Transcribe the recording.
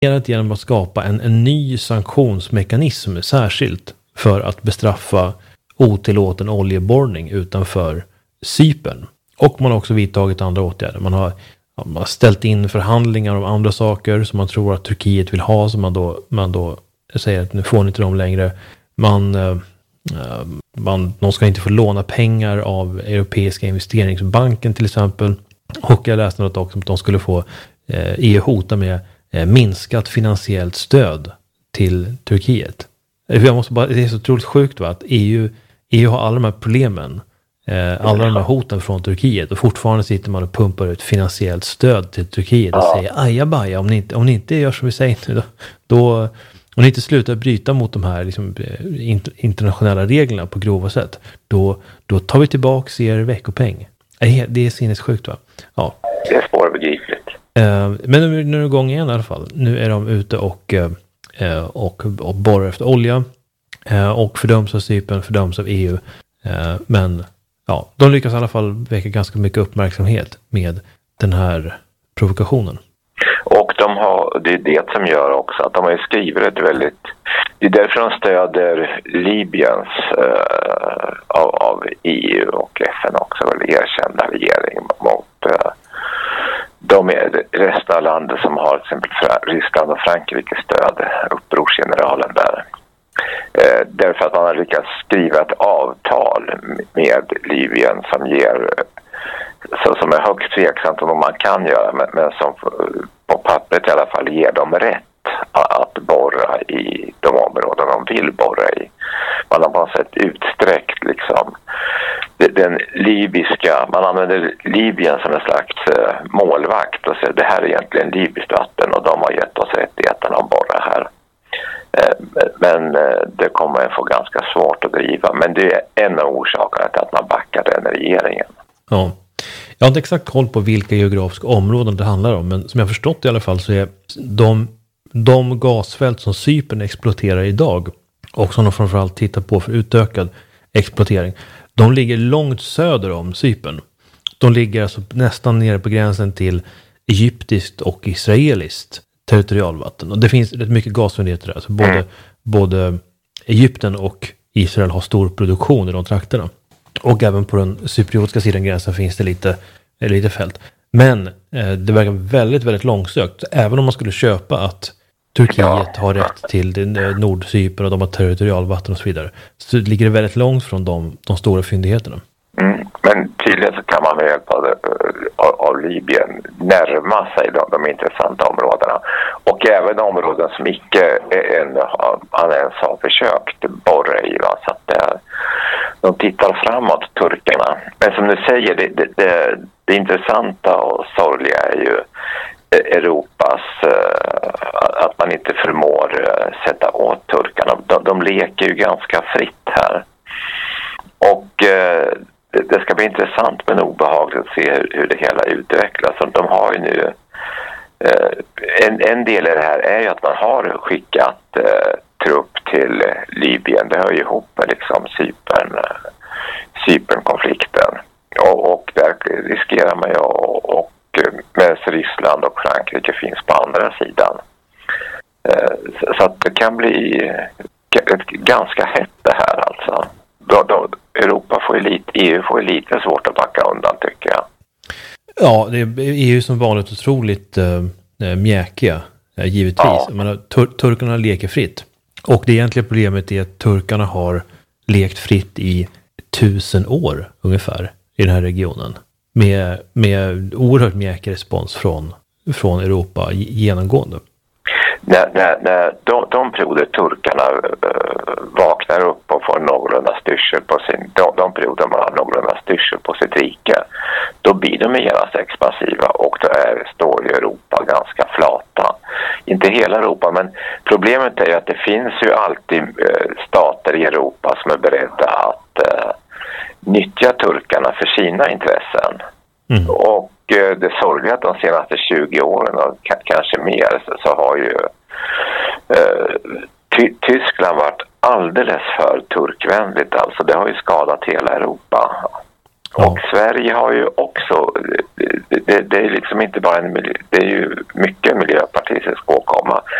genom att skapa en ny sanktionsmekanism särskilt för att bestraffa otillåten oljeborrning utanför Cypern. Och man har också vidtagit andra åtgärder. Man har ställt in förhandlingar om andra saker som man tror att Turkiet vill ha, som man då säger att nu får ni inte dem längre. De ska inte få låna pengar av Europeiska investeringsbanken till exempel. Och jag läste något också om att de skulle få EU hota med minskat finansiellt stöd till Turkiet. Det är så otroligt sjukt att EU har alla de här problemen, alla de här hoten från Turkiet, och fortfarande sitter man och pumpar ut finansiellt stöd till Turkiet och säger ajabaja, om ni inte gör som vi säger nu då om ni inte slutar bryta mot de här liksom, internationella reglerna på grova sätt, då tar vi tillbaka er veckopeng. Det är sinnessjukt, va? Ja. Det är svårbegripligt. Men nu är det igång igen i alla fall. Nu är de ute och borrar efter olja och fördöms av Cypern, fördöms av EU. Men ja, de lyckas i alla fall väcka ganska mycket uppmärksamhet med den här provokationen. Och det är det som gör också att de har skrivit ett väldigt... Det är därför de stöder Libyens av EU och FN också väl erkända regering mot resten av landet som har till exempel Ryssland och Frankrike stöd, upprorsgeneralen där. Därför att man har lyckats skriva ett avtal med Libyen som ger, som är högst tveksamt om man kan göra, men som på pappret i alla fall ger dem rätt att borra i de områden de vill borra i. Man har på något sätt utsträckt liksom den libyska, man använder Libyen som en slags målvakt och säger det här är egentligen libyskt vatten och de har gett oss rättigheten att borra här. Men det kommer att få ganska svårt att driva, men det är en av orsakerna till att man backar den regeringen. Ja. Jag har inte exakt koll på vilka geografiska områden det handlar om, men som jag förstått i alla fall så är de gasfält som Cypern exploaterar idag och som de framförallt tittar på för utökad exploatering, de ligger långt söder om Cypern. De ligger alltså nästan nere på gränsen till egyptiskt och israeliskt territorialvatten. Och det finns rätt mycket gasfyndigheter där. Så både Egypten och Israel har stor produktion i de trakterna. Och även på den cypriotiska sidan gränsen finns det lite fält. Men det verkar väldigt, väldigt långsökt. Även om man skulle köpa att Turkiet har rätt till Nordcypern och de har territorialvatten och så vidare, så ligger det väldigt långt från de stora fyndigheterna. Men tydligen så kan man med hjälp av Libyen närma sig de intressanta områdena. Och även områden som icke ens har försökt borra i. Va? Så att de tittar framåt, turkarna. Men som du säger, det intressanta och sorgliga är ju Europas, att man inte förmår sätta åt turkarna. De leker ju ganska fritt här. Och det ska bli intressant men obehagligt att se hur det hela utvecklas. De har ju nu en del i det här är ju att man har skickat trupp till Libyen. Det hör ju ihop med liksom Cypernkonflikten. Och där riskerar man ju och medan Ryssland och Frankrike finns på andra sidan. Så att det kan bli ganska hett det här alltså. Europa EU får ju lite svårt att backa undan, tycker jag. Ja, det är EU som vanligt otroligt mjäkiga, givetvis. Ja. Men turkarna leker fritt. Och det egentliga problemet är att turkarna har lekt fritt i 1000 år ungefär i den här regionen. Med oerhört mjäkig respons från Europa genomgående. När de perioder turkarna vaknar upp och får någorlunda styrsel på de perioder man har någorlunda styrsel på sitt rike, då blir de genast expansiva och då står ju Europa ganska flata. Inte hela Europa, men problemet är ju att det finns ju alltid stater i Europa som är beredda att nyttja turkarna för sina intressen. Och det sorgliga att de senaste 20 åren och kanske mer så har ju Tyskland varit alldeles för turkvänligt. Alltså det har ju skadat hela Europa. Ja. Och Sverige har ju också, det är liksom inte bara det är ju mycket miljöpartistisk åkomma.